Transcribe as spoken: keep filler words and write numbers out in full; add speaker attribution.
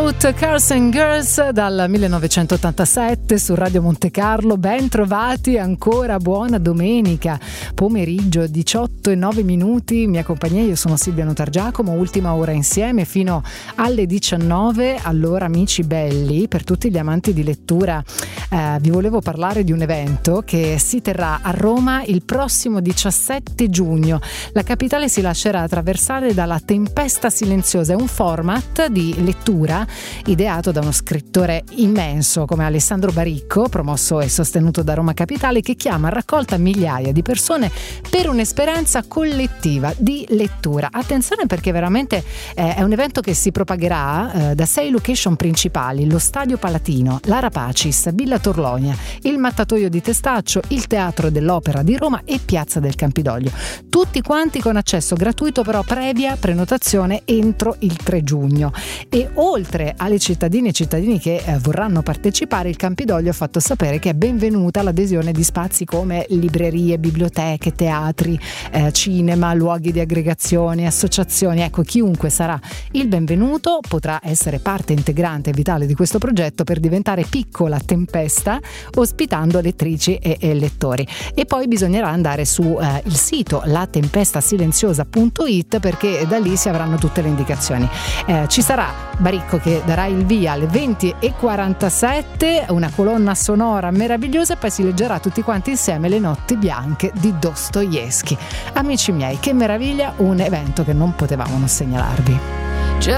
Speaker 1: Out, Cars and Girls dal millenovecentottantasette su Radio Monte Carlo. Ben trovati ancora, buona domenica pomeriggio, diciotto e nove minuti. Mia compagnia, io sono Silvia Notargiacomo, ultima ora insieme fino alle diciannove. Allora, amici belli, per tutti gli amanti di lettura, eh, vi volevo parlare di un evento che si terrà a Roma il prossimo diciassette giugno. La capitale si lascerà attraversare dalla tempesta silenziosa. È un format di lettura ideato da uno scrittore immenso come Alessandro Baricco, promosso e sostenuto da Roma Capitale, che chiama a raccolta migliaia di persone per un'esperienza collettiva di lettura. Attenzione, perché veramente eh, è un evento che si propagherà eh, da sei location principali: lo Stadio Palatino, l'Ara Pacis, Villa Torlonia, il Mattatoio di Testaccio, il Teatro dell'Opera di Roma e Piazza del Campidoglio. Tutti quanti con accesso gratuito, però previa prenotazione entro il tre giugno. E oltre alle cittadine e cittadini che eh, vorranno partecipare, il Campidoglio ha fatto sapere che è benvenuta l'adesione di spazi come librerie, biblioteche, teatri, eh, cinema, luoghi di aggregazione, associazioni. Ecco, chiunque sarà il benvenuto potrà essere parte integrante e vitale di questo progetto per diventare piccola tempesta, ospitando lettrici e, e lettori. E poi bisognerà andare su eh, il sito la tempesta silenziosa punto it, perché da lì si avranno tutte le indicazioni. Eh, ci sarà Baricco che darà il via alle venti e quarantasette, una colonna sonora meravigliosa, e poi si leggerà tutti quanti insieme Le notti bianche di Dostoevskij. Amici miei, che meraviglia, un evento che non potevamo non segnalarvi.